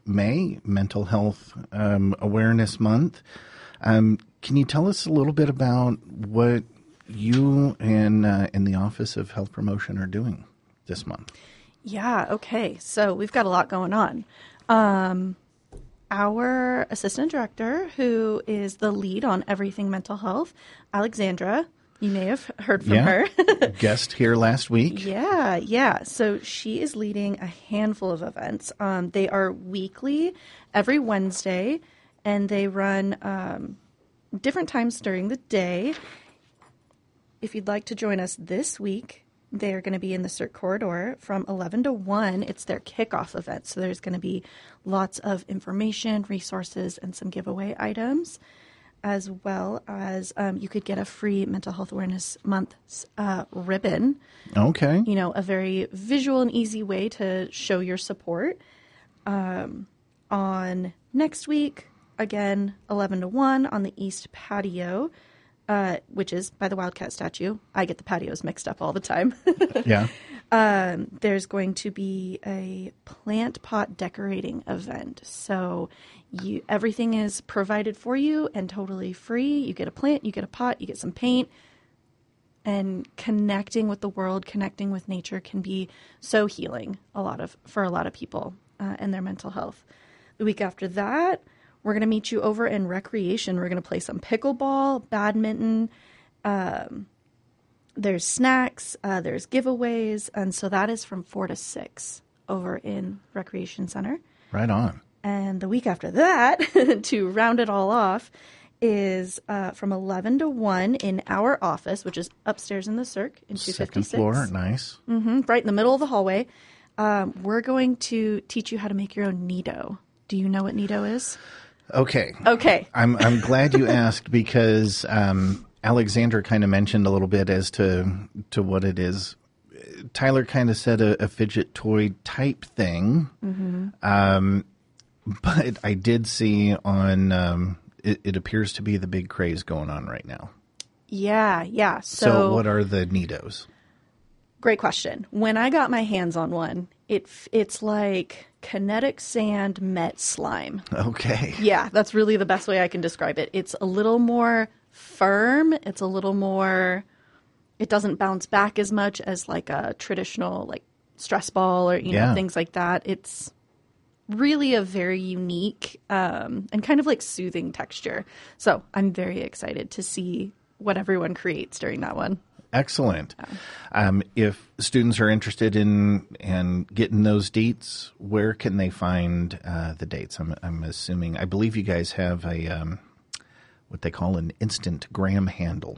May, Mental Health Awareness Month. Can you tell us a little bit about what you and the Office of Health Promotion are doing this month? Yeah, okay. So we've got a lot going on. Our assistant director, who is the lead on everything mental health, Alexandra, you may have heard from her. Guest here last week. Yeah. So she is leading a handful of events. They are weekly, every Wednesday, and they run different times during the day. If you'd like to join us this week, they're going to be in the CERT corridor from 11 to 1. It's their kickoff event. So there's going to be lots of information, resources, and some giveaway items, as well as you could get a free Mental Health Awareness Month ribbon. Okay. You know, a very visual and easy way to show your support. On next week, again, 11 to 1 on the East Patio, which is by the Wildcat statue. I get the patios mixed up all the time. Yeah. There's going to be a plant pot decorating event. So everything is provided for you and totally free. You get a plant, you get a pot, you get some paint. And connecting with the world, connecting with nature can be so healing for a lot of people and their mental health. The week after that, we're going to meet you over in recreation. We're going to play some pickleball, badminton. There's snacks, there's giveaways. And so that is from 4 to 6 over in Recreation Center. Right on. And the week after that, to round it all off, is from 11 to 1 in our office, which is upstairs in the Cirque in 256. Second floor, nice. Mm-hmm, right in the middle of the hallway. We're going to teach you how to make your own Nido. Do you know what Nido is? Okay. I'm glad you asked because Alexander kind of mentioned a little bit as to what it is. Tyler kind of said a fidget toy type thing. Mm-hmm. But I did see on it appears to be the big craze going on right now. Yeah. So what are the Nidos? Great question. When I got my hands on one, it's like kinetic sand met slime. Okay. Yeah, that's really the best way I can describe it. It's a little more firm. It's a little more, it doesn't bounce back as much as like a traditional like stress ball or, you know, things like that. It's really a very unique and kind of like soothing texture. So I'm very excited to see what everyone creates during that one. Excellent. If students are interested in getting those dates, where can they find the dates? I'm assuming, I believe you guys have a what they call an Instagram handle.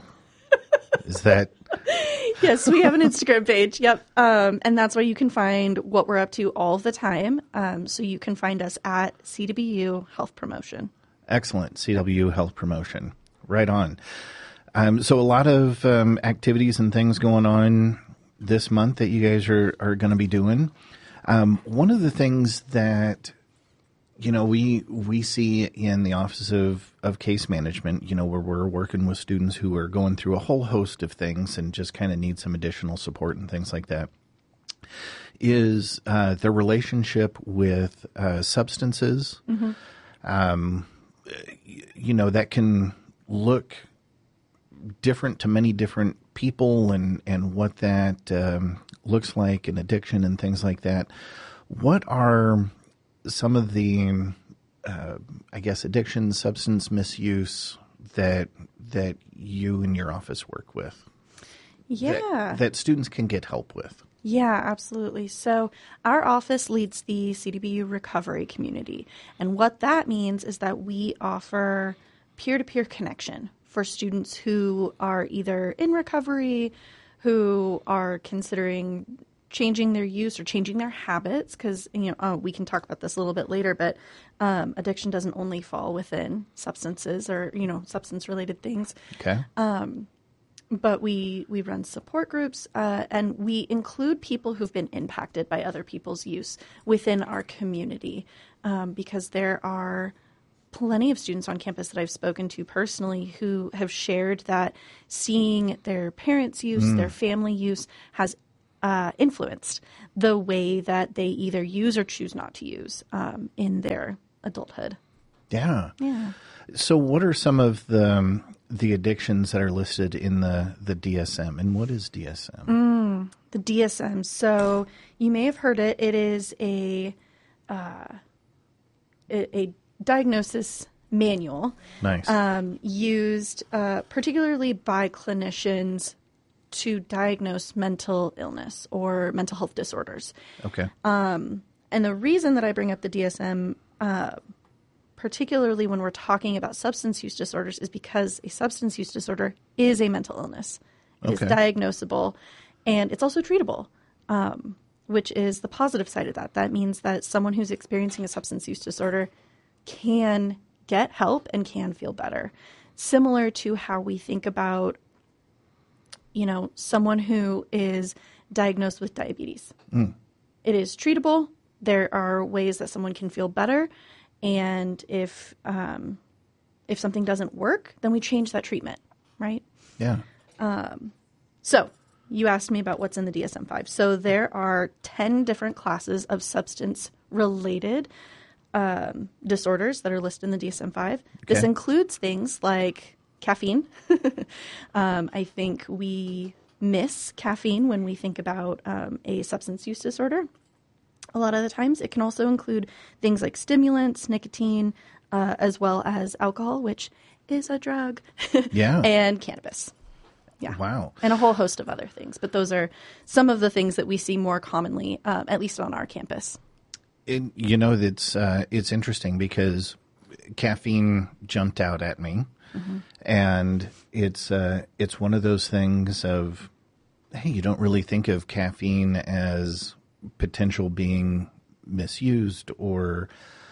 Is that? Yes, we have an Instagram page. Yep. And that's where you can find what we're up to all the time. So you can find us at CWU Health Promotion. Excellent. CWU Health Promotion. Right on. So a lot of activities and things going on this month that you guys are going to be doing. One of the things that, you know, we see in the Office of Case Management, you know, where we're working with students who are going through a whole host of things and just kind of need some additional support and things like that, is their relationship with substances. Mm-hmm. You know, that can look different to many different people and what that looks like and addiction and things like that. What are some of the, I guess, addiction, substance misuse that you and your office work with? Yeah. That students can get help with? Yeah, absolutely. So our office leads the CDBU recovery community. And what that means is that we offer peer-to-peer connection for students who are either in recovery, who are considering changing their use or changing their habits, because we can talk about this a little bit later, but addiction doesn't only fall within substances or substance-related things. Okay. But we run support groups, and we include people who've been impacted by other people's use within our community, because there are plenty of students on campus that I've spoken to personally who have shared that seeing their parents' use, their family use, has influenced the way that they either use or choose not to use in their adulthood. Yeah. Yeah. So what are some of the addictions that are listed in the DSM, and what is DSM? The DSM. So you may have heard it. It is a diagnosis manual. Nice. Used particularly by clinicians to diagnose mental illness or mental health disorders. Okay. And the reason that I bring up the DSM, particularly when we're talking about substance use disorders, is because a substance use disorder is a mental illness. It is diagnosable, and it's also treatable, which is the positive side of that. That means that someone who's experiencing a substance use disorder can get help and can feel better. Similar to how we think about, someone who is diagnosed with diabetes. It is treatable. There are ways that someone can feel better. And if something doesn't work, then we change that treatment, right? Yeah. So you asked me about what's in the DSM-5. So there are 10 different classes of substance-related disorders that are listed in the DSM-5. This includes things like caffeine. I think we miss caffeine when we think about a substance use disorder. A lot of the times it can also include things like stimulants, nicotine, as well as alcohol, which is a drug, and cannabis. Yeah. Wow. And a whole host of other things. But those are some of the things that we see more commonly, at least on our campus. It's interesting because caffeine jumped out at me, and it's one of those things of, hey, you don't really think of caffeine as potential being misused or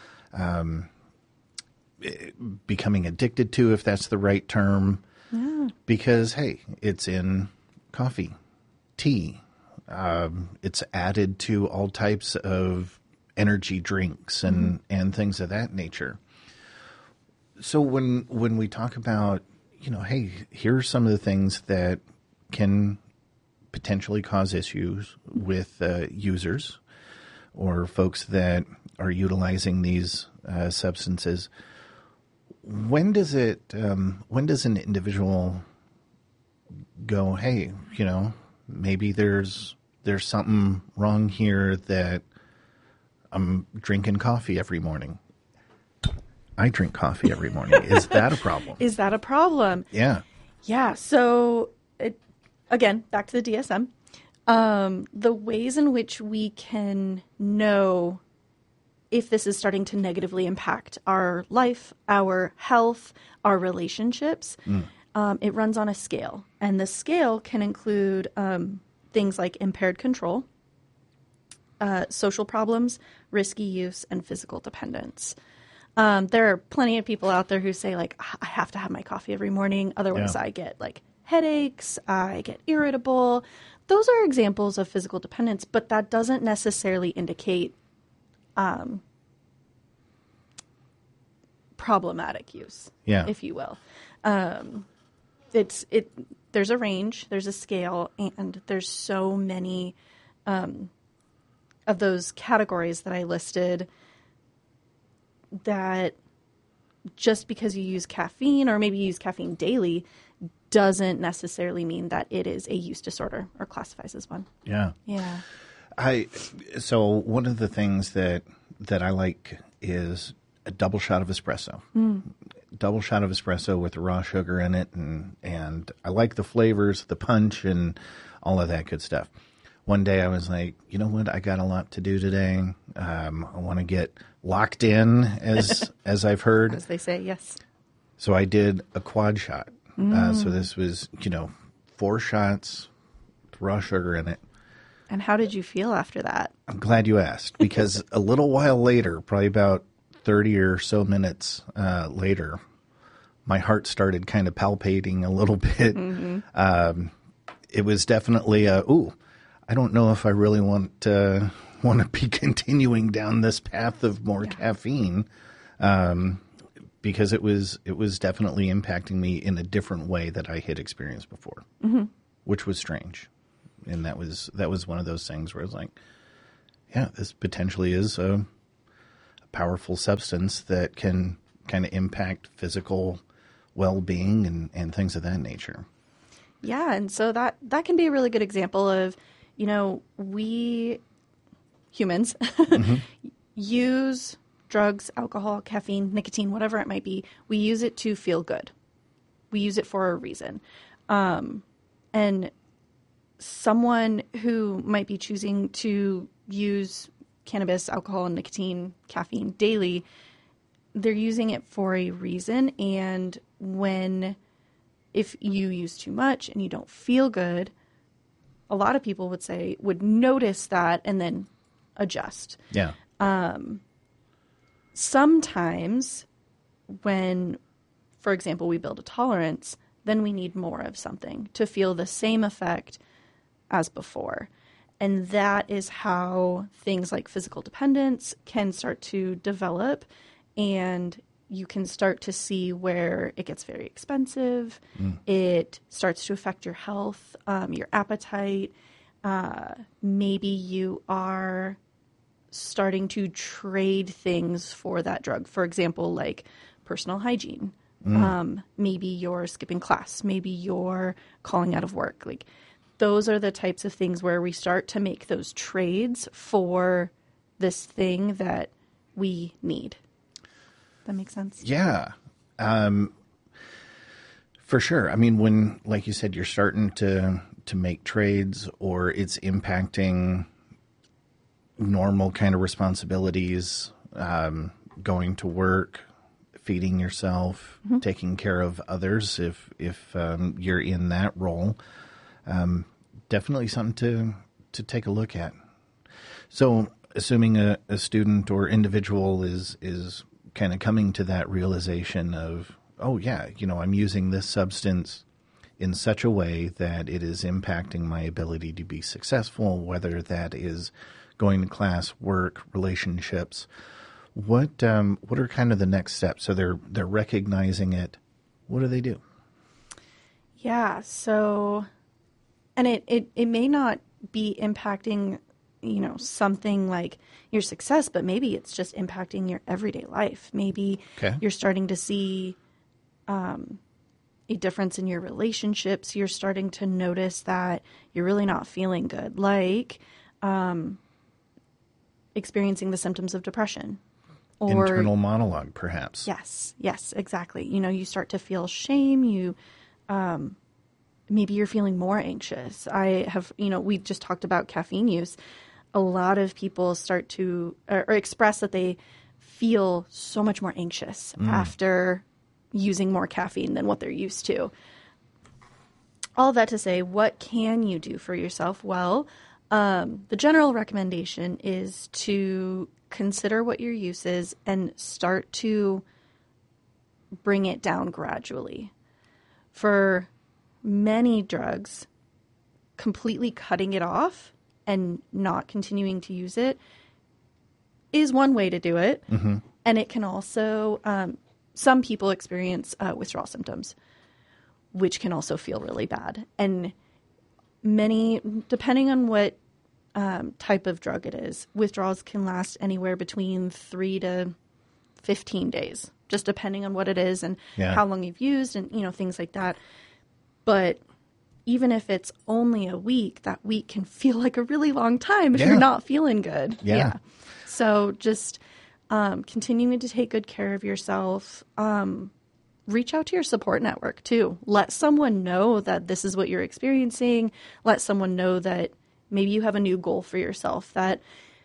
becoming addicted to, if that's the right term, because, hey, it's in coffee, tea. It's added to all types of energy drinks and things of that nature. So when we talk about, hey, here are some of the things that can potentially cause issues with users or folks that are utilizing these substances, when does an individual go, hey, maybe there's something wrong here that I'm drinking coffee every morning. I drink coffee every morning. Is that a problem? Is that a problem? Yeah. Yeah. So, again, back to the DSM. The ways in which we can know if this is starting to negatively impact our life, our health, our relationships, it runs on a scale. And the scale can include things like impaired control, social problems, risky use, and physical dependence. There are plenty of people out there who say, like, I have to have my coffee every morning. Otherwise, I get, like, headaches. I get irritable. Those are examples of physical dependence, but that doesn't necessarily indicate problematic use, if you will. There's a range, there's a scale, and there's so many of those categories that I listed that just because you use caffeine or maybe you use caffeine daily doesn't necessarily mean that it is a use disorder or classifies as one. Yeah. Yeah. So one of the things that I like is a double shot of espresso. Double shot of espresso with raw sugar in it, and I like the flavors, the punch, and all of that good stuff. One day I was like, you know what? I got a lot to do today. I want to get locked in, as I've heard. As they say, yes. So I did a quad shot. So this was, 4 shots with raw sugar in it. And how did you feel after that? I'm glad you asked, because a little while later, probably about 30 or so minutes later, my heart started kind of palpating a little bit. It was definitely I don't know if I really want to be continuing down this path of more caffeine, because it was definitely impacting me in a different way that I had experienced before, which was strange. And that was one of those things where it's like, yeah, this potentially is a powerful substance that can kind of impact physical well-being and things of that nature. Yeah, and so that can be a really good example of, we humans use drugs, alcohol, caffeine, nicotine, whatever it might be. We use it to feel good. We use it for a reason. And someone who might be choosing to use cannabis, alcohol, and nicotine, caffeine daily, they're using it for a reason. And if you use too much and you don't feel good, a lot of people would notice that and then adjust. Yeah. Sometimes when, for example, we build a tolerance, then we need more of something to feel the same effect as before. And that is how things like physical dependence can start to develop, and you can start to see where it gets very expensive. It starts to affect your health, your appetite. Maybe you are starting to trade things for that drug. For example, like personal hygiene. Maybe you're skipping class. Maybe you're calling out of work. Like, those are the types of things where we start to make those trades for this thing that we need. That makes sense? Yeah. For sure. I mean, when, like you said, you're starting to make trades, or it's impacting normal kind of responsibilities, going to work, feeding yourself, taking care of others if you're in that role, definitely something to take a look at. So assuming a student or individual is kind of coming to that realization of, oh yeah, I'm using this substance in such a way that it is impacting my ability to be successful, whether that is going to class, work, relationships. What are kind of the next steps? So they're recognizing it. What do they do? Yeah. So, and it may not be impacting, something like your success, but maybe it's just impacting your everyday life. Maybe you're starting to see a difference in your relationships. You're starting to notice that you're really not feeling good, like experiencing the symptoms of depression. Or internal monologue, perhaps. Yes, exactly. You start to feel shame. Maybe you're feeling more anxious. We just talked about caffeine use. A lot of people start to or express that they feel so much more anxious after using more caffeine than what they're used to. All that to say, what can you do for yourself? Well, the general recommendation is to consider what your use is and start to bring it down gradually. For many drugs, completely cutting it off and not continuing to use it is one way to do it. Mm-hmm. And it can also, some people experience withdrawal symptoms, which can also feel really bad. And many, depending on what type of drug it is, withdrawals can last anywhere between 3 to 15 days, just depending on what it is and how long you've used and, things like that. But even if it's only a week, that week can feel like a really long time if you're not feeling good. Yeah. So just continuing to take good care of yourself. Reach out to your support network too. Let someone know that this is what you're experiencing. Let someone know that maybe you have a new goal for yourself, that,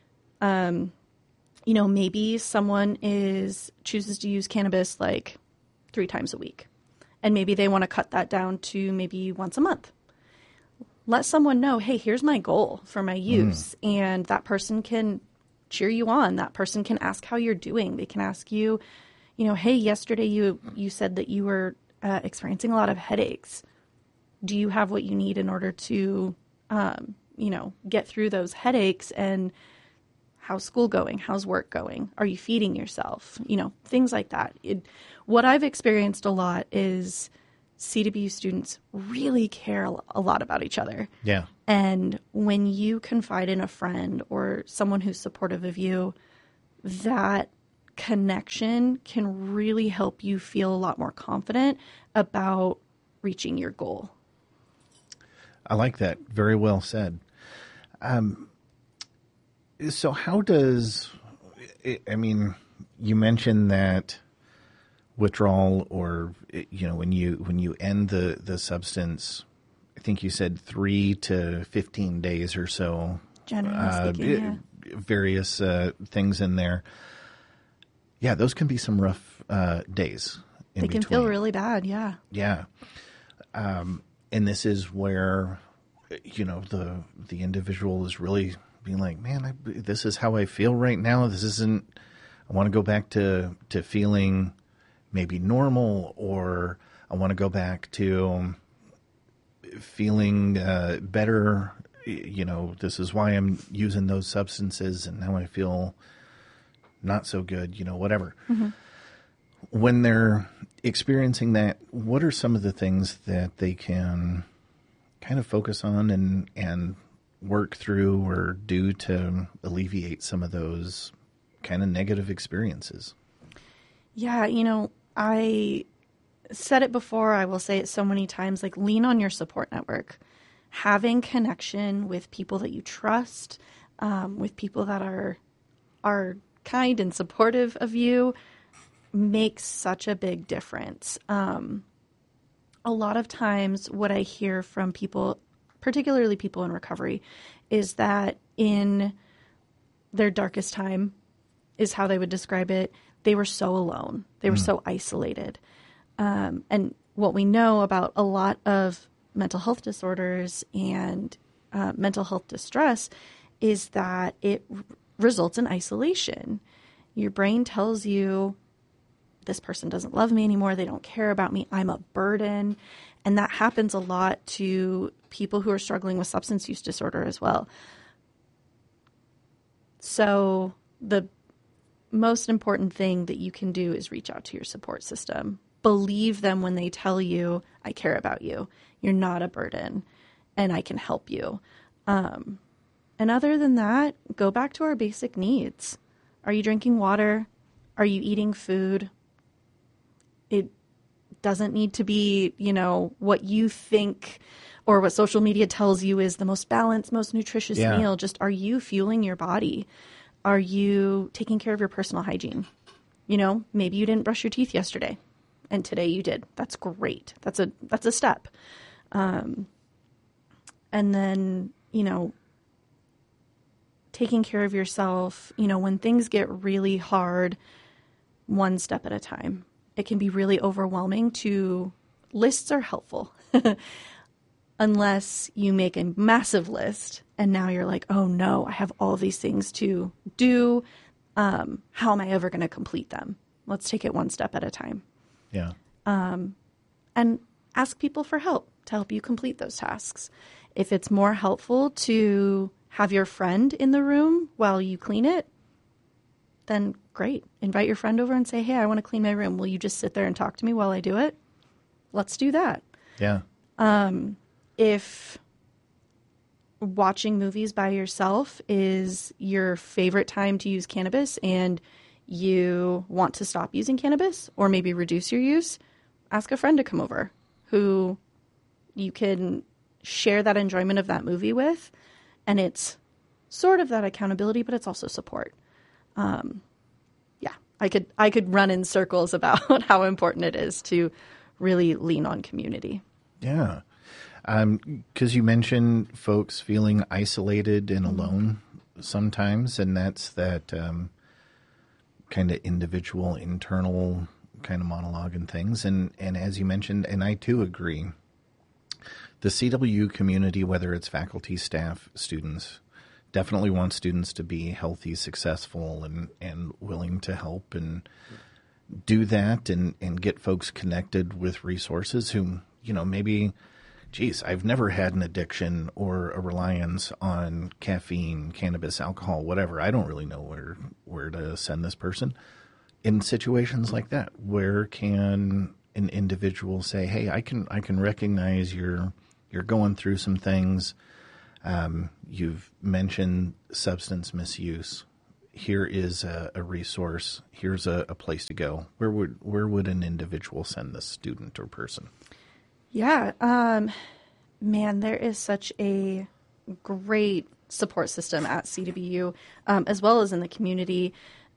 maybe someone chooses to use cannabis like 3 times a week. And maybe they want to cut that down to maybe once a month. Let someone know, hey, here's my goal for my use. And that person can cheer you on. That person can ask how you're doing. They can ask you, hey, yesterday you said that you were experiencing a lot of headaches. Do you have what you need in order to, get through those headaches? And how's school going? How's work going? Are you feeding yourself? Things like that. What I've experienced a lot is CWU students really care a lot about each other. Yeah. And when you confide in a friend or someone who's supportive of you, that connection can really help you feel a lot more confident about reaching your goal. I like that. Very well said. So how does, I mean, you mentioned that withdrawal, or, when you end the substance, I think you said 3 to 15 days or so. Generally speaking, various things in there. Yeah, those can be some rough days. They can feel really bad, yeah. Yeah. And this is where, the individual is really being like, man, this is how I feel right now. This isn't, I want to go back to feeling maybe normal, or I want to go back to feeling better. This is why I'm using those substances, and now I feel not so good, whatever. Mm-hmm. When they're experiencing that, what are some of the things that they can kind of focus on and work through or do to alleviate some of those kind of negative experiences? Yeah, I said it before, I will say it so many times, like, lean on your support network. Having connection with people that you trust, with people that are kind and supportive of you, makes such a big difference. A lot of times what I hear from people, particularly people in recovery, is that in their darkest time, is how they would describe it, they were so alone. They were so isolated. And what we know about a lot of mental health disorders and mental health distress is that it results in isolation. Your brain tells you, this person doesn't love me anymore. They don't care about me. I'm a burden. And that happens a lot to people who are struggling with substance use disorder as well. So the most important thing that you can do is reach out to your support system. Believe them when they tell you, I care about you. You're not a burden, and I can help you. And other than that, go back to our basic needs. Are you drinking water? Are you eating food? It doesn't need to be, what you think or what social media tells you is the most balanced, most nutritious meal. Just, are you fueling your body? Are you taking care of your personal hygiene? Maybe you didn't brush your teeth yesterday and today you did. That's great. That's a step. And then, taking care of yourself, when things get really hard, one step at a time. It can be really overwhelming lists are helpful unless you make a massive list and now you're like, oh no, I have all these things to do. How am I ever going to complete them? Let's take it one step at a time. Yeah. And ask people for help to help you complete those tasks. If it's more helpful to have your friend in the room while you clean it, then great. Invite your friend over and say, hey, I want to clean my room. Will you just sit there and talk to me while I do it? Let's do that. Yeah. If watching movies by yourself is your favorite time to use cannabis and you want to stop using cannabis or maybe reduce your use, ask a friend to come over who you can share that enjoyment of that movie with. And it's sort of that accountability, but it's also support. I could run in circles about how important it is to really lean on community. Yeah. Because you mentioned folks feeling isolated and alone sometimes, and that's that kind of individual, internal kind of monologue and things. And as you mentioned, and I too agree, the CWU community, whether it's faculty, staff, students, definitely want students to be healthy, successful, and willing to help and do that and get folks connected with resources who, maybe, geez, I've never had an addiction or a reliance on caffeine, cannabis, alcohol, whatever. I don't really know where to send this person. In situations like that, where can an individual say, hey, I can recognize you're going through some things. You've mentioned substance misuse. Here is a resource. Here's a place to go. Where would an individual send this student or person? Yeah, man, there is such a great support system at CWU, as well as in the community.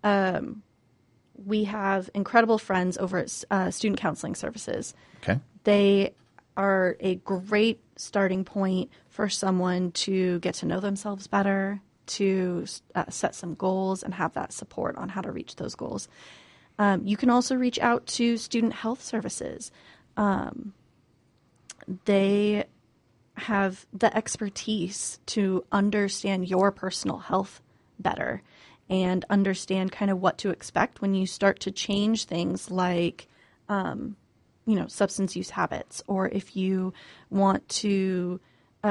We have incredible friends over at Student Counseling Services. Okay. They are a great starting point for someone to get to know themselves better, to set some goals and have that support on how to reach those goals. You can also reach out to Student Health Services. They have the expertise to understand your personal health better and understand kind of what to expect when you start to change things like, substance use habits, or if you want to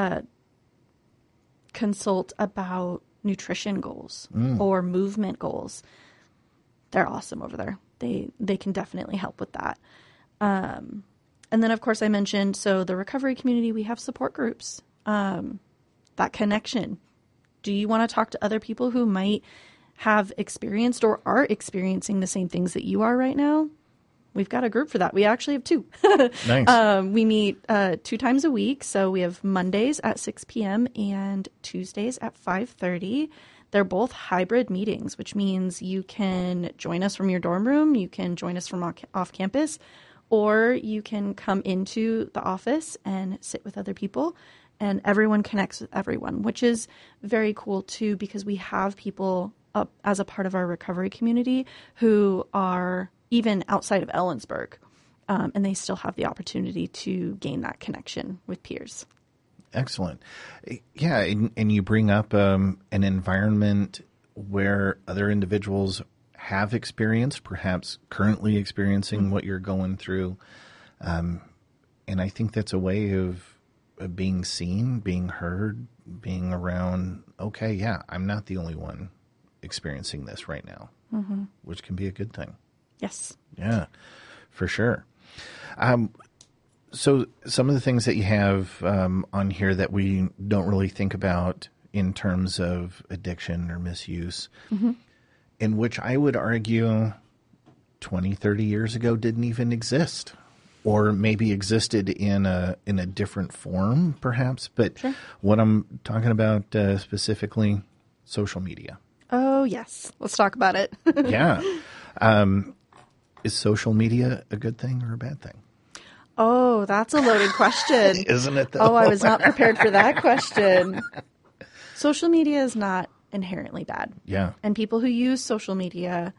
consult about nutrition goals or movement goals. They're awesome over there. They can definitely help with that. And then, of course, I mentioned, so the recovery community, we have support groups, that connection. Do you want to talk to other people who might have experienced or are experiencing the same things that you are right now? We've got a group for that. We actually have two. Nice. We meet 2 times a week. So we have Mondays at 6 p.m. and Tuesdays at 5:30. They're both hybrid meetings, which means you can join us from your dorm room. You can join us from off campus, or you can come into the office and sit with other people, and everyone connects with everyone, which is very cool too, because we have people up as a part of our recovery community who are even outside of Ellensburg, and they still have the opportunity to gain that connection with peers. Excellent. Yeah, and you bring up an environment where other individuals have experienced, perhaps currently experiencing what you're going through. And I think that's a way of being seen, being heard, being around, okay, yeah, I'm not the only one experiencing this right now, which can be a good thing. Yes. Yeah, for sure. So some of the things that you have on here that we don't really think about in terms of addiction or misuse, in which I would argue 20, 30 years ago didn't even exist, or maybe existed in a different form, perhaps. But Sure. What I'm talking about specifically, social media. Oh, yes. Let's talk about it. Yeah. Is social media a good thing or a bad thing? Oh, that's a loaded question. Isn't it, though? Oh, I was not prepared for that question. Social media is not inherently bad. Yeah. And people who use social media,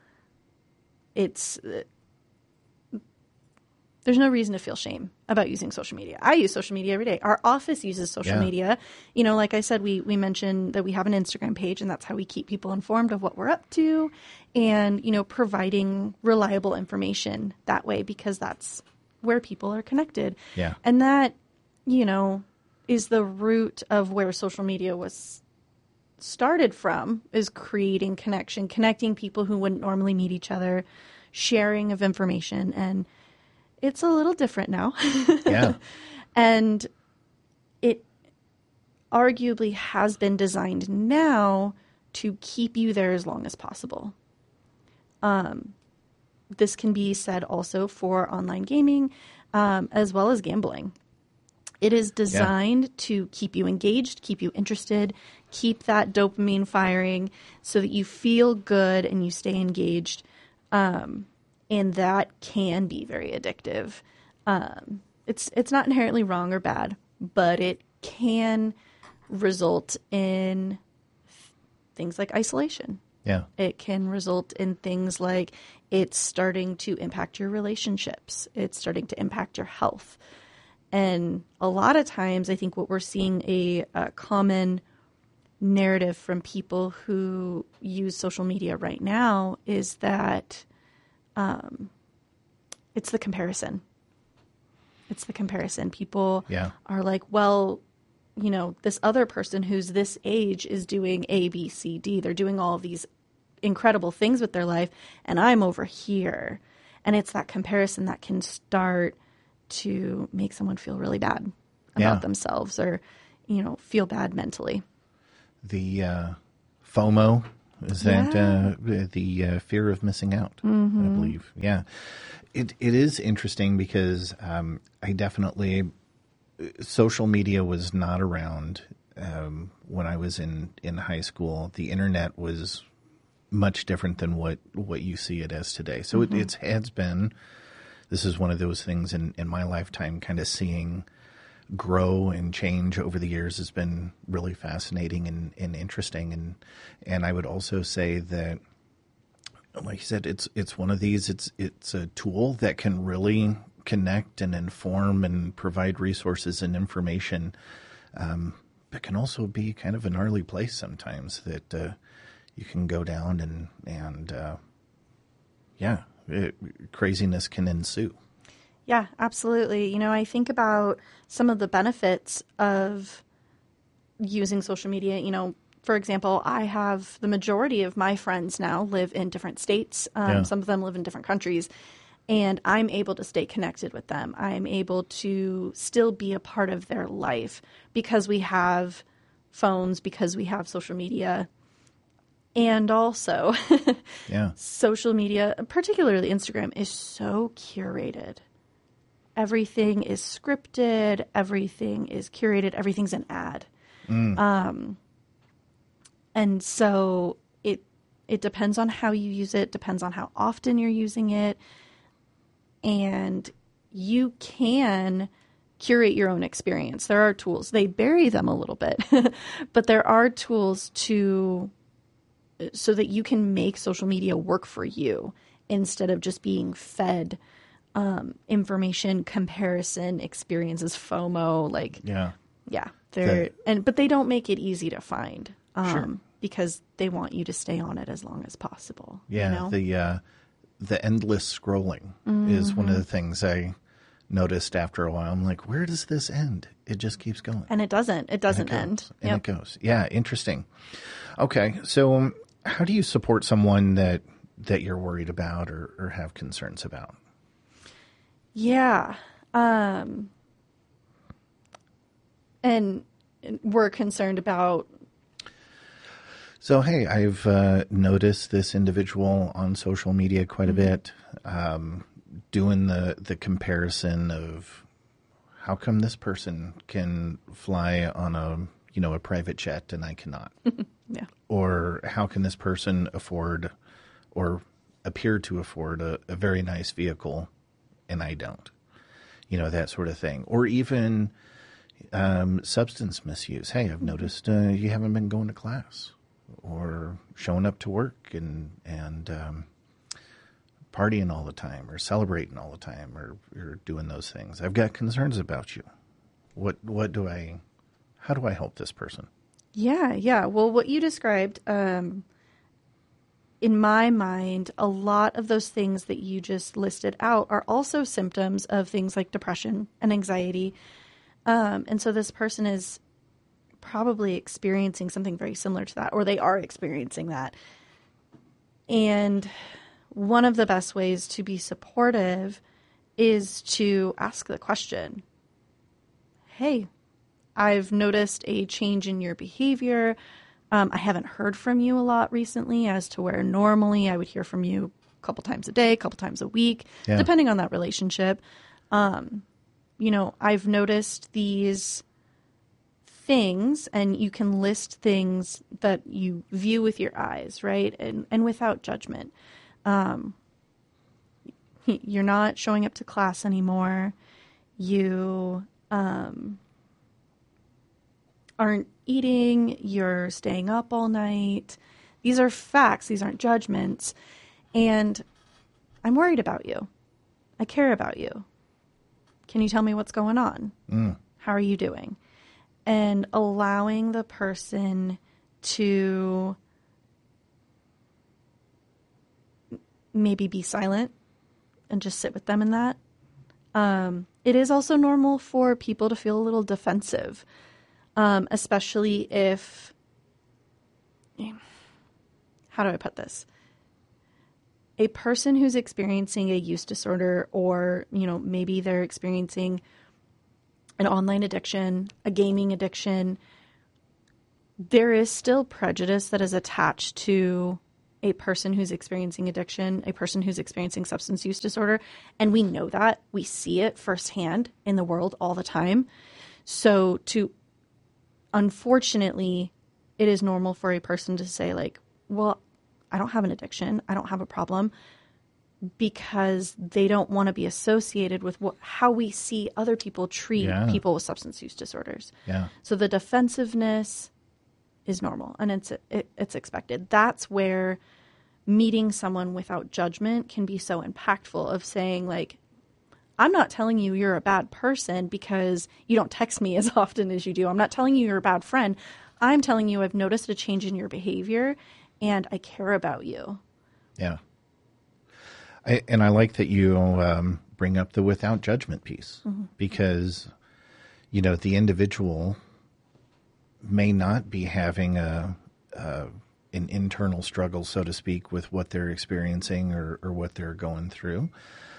there's no reason to feel shame about using social media. I use social media every day. Our office uses social media. You know, like I said, we mentioned that we have an Instagram page, and that's how we keep people informed of what we're up to, and, providing reliable information that way, because that's where people are connected. Yeah. And that, is the root of where social media was started from, is creating connection, connecting people who wouldn't normally meet each other, sharing of information. And it's a little different now. Yeah. And it arguably has been designed now to keep you there as long as possible. This can be said also for online gaming, as well as gambling. It is designed to keep you engaged, keep you interested, keep that dopamine firing so that you feel good and you stay engaged. And that can be very addictive. It's not inherently wrong or bad, but it can result in things like isolation. Yeah. It can result in things like it's starting to impact your relationships. It's starting to impact your health. And a lot of times I think what we're seeing a common narrative from people who use social media right now is that it's the comparison. It's the comparison. People are like, well, this other person who's this age is doing A, B, C, D. They're doing all of these incredible things with their life, and I'm over here. And it's that comparison that can start to make someone feel really bad about themselves, or, feel bad mentally. The FOMO, is that the fear of missing out, I believe. Yeah. It is interesting because I definitely, social media was not around when I was in high school. The internet was much different than what you see it as today. So it has been, this is one of those things in my lifetime, kind of seeing grow and change over the years has been really fascinating and interesting. And I would also say that, like you said, it's one of these, it's a tool that can really connect and inform and provide resources and information, but can also be kind of a gnarly place sometimes that you can go down and craziness can ensue. Yeah, absolutely. I think about some of the benefits of using social media. For example, I have the majority of my friends now live in different states. Some of them live in different countries, and I'm able to stay connected with them. I'm able to still be a part of their life because we have phones, because we have social media. And also, social media, particularly Instagram, is so curated. Everything is scripted. Everything is curated. Everything's an ad. And so it depends on how you use it, depends on how often you're using it. And you can curate your own experience. There are tools. They bury them a little bit, but there are tools so that you can make social media work for you instead of just being fed information, comparison, experiences, FOMO, but they don't make it easy to find because they want you to stay on it as long as possible. The endless scrolling is one of the things I noticed after a while. I'm like, where does this end? It just keeps going, and it doesn't end, and it goes. Interesting. Okay, so how do you support someone that you're worried about or have concerns about? Yeah. And we're concerned about. So, hey, I've noticed this individual on social media quite a bit, doing the comparison of how come this person can fly on a private jet and I cannot? Yeah. Or how can this person afford or appear to afford a very nice vehicle and I don't, that sort of thing. Or even substance misuse. Hey, I've noticed you haven't been going to class or showing up to work and partying all the time or celebrating all the time or doing those things. I've got concerns about you. How do I help this person? Yeah. Well, what you described, in my mind, a lot of those things that you just listed out are also symptoms of things like depression and anxiety. And so this person is probably experiencing something very similar to that, or they are experiencing that. And one of the best ways to be supportive is to ask the question, hey, I've noticed a change in your behavior. I haven't heard from you a lot recently, as to where normally I would hear from you a couple times a day, a couple times a week, depending on that relationship. I've noticed these things, and you can list things that you view with your eyes, right? And without judgment. You're not showing up to class anymore. You aren't eating, you're staying up all night. These are facts, these aren't judgments. And I'm worried about you. I care about you. Can you tell me what's going on? How are you doing? And allowing the person to maybe be silent and just sit with them in that. It is also normal for people to feel a little defensive. Especially if, how do I put this? A person who's experiencing a use disorder, or, maybe they're experiencing an online addiction, a gaming addiction, there is still prejudice that is attached to a person who's experiencing addiction, a person who's experiencing substance use disorder. And we know that. We see it firsthand in the world all the time. So unfortunately, it is normal for a person to say like, well, I don't have an addiction. I don't have a problem, because they don't want to be associated with how we see other people treat people with substance use disorders. Yeah. So the defensiveness is normal, and it's expected. That's where meeting someone without judgment can be so impactful, of saying like, I'm not telling you you're a bad person because you don't text me as often as you do. I'm not telling you you're a bad friend. I'm telling you I've noticed a change in your behavior and I care about you. Yeah. I like that you bring up the without judgment piece, because, the individual may not be having an internal struggle, so to speak, with what they're experiencing or what they're going through.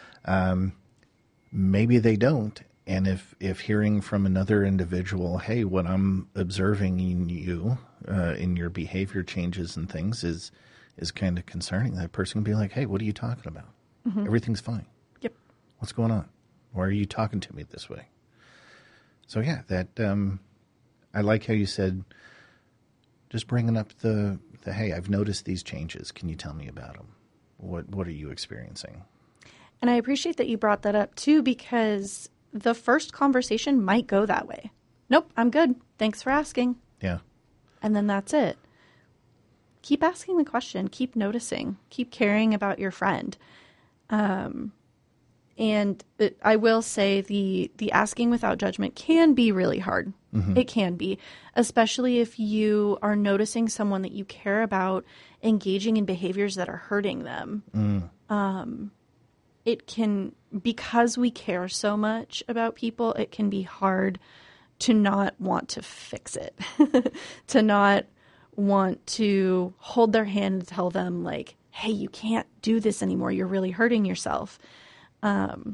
Maybe they don't. And if hearing from another individual, hey, what I'm observing in you, in your behavior changes and things is kind of concerning, that person can be like, hey, what are you talking about? Everything's fine. Yep. What's going on? Why are you talking to me this way? So yeah, that I like how you said, just bringing up the hey, I've noticed these changes. Can you tell me about them? What are you experiencing? And I appreciate that you brought that up too, because the first conversation might go that way. Nope, I'm good. Thanks for asking. Yeah. And then that's it. Keep asking the question. Keep noticing. Keep caring about your friend. And I will say the asking without judgment can be really hard. It can be, especially if you are noticing someone that you care about engaging in behaviors that are hurting them. It can, because we care so much about people, it can be hard to not want to fix it, to not want to hold their hand and tell them like, hey, you can't do this anymore. You're really hurting yourself. And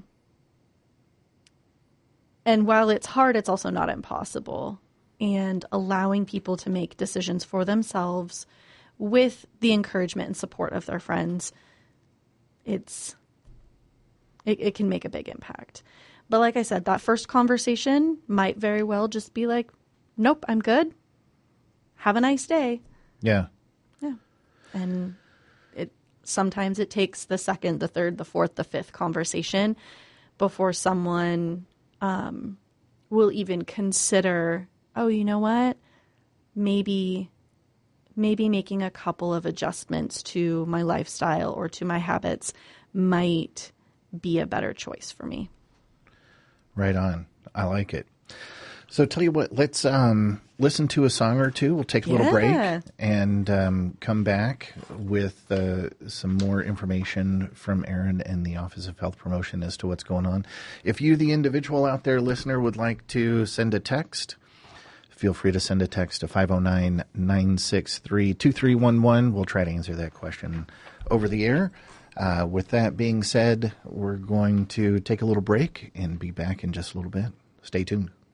while it's hard, it's also not impossible. And allowing people to make decisions for themselves with the encouragement and support of their friends, it can make a big impact. But like I said, that first conversation might very well just be like, nope, I'm good. Have a nice day. Yeah. Yeah. And sometimes it takes the second, the third, the fourth, the fifth conversation before someone will even consider, oh, you know what? Maybe making a couple of adjustments to my lifestyle or to my habits might be a better choice for me. Right on. I like it. So tell you what, let's listen to a song or two. We'll take a little break and come back with some more information from Erin and the Office of Health Promotion as to what's going on. If you, the individual out there, listener, would like to send a text, feel free to send a text to 509-963-2311. We'll try to answer that question over the air. With that being said, we're going to take a little break and be back in just a little bit. Stay tuned.